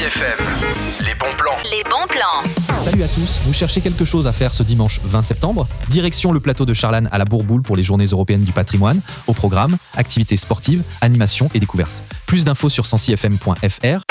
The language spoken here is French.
FM, les bons plans. Les bons plans. Salut à tous, vous cherchez quelque chose à faire ce dimanche 20 septembre ? Direction le plateau de Charlanne à la Bourboule pour les Journées européennes du patrimoine. Au programme, activités sportives, animations et découvertes. Plus d'infos sur 106fm.fr